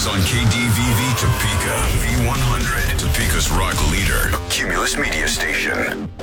is on KDVV Topeka, V100, Topeka's rock leader, Cumulus Media Station.